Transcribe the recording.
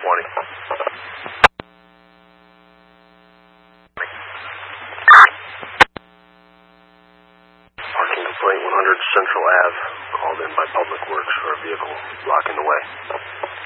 Parking complaint 100 Central Ave. Called in by Public Works for a vehicle blocking the way.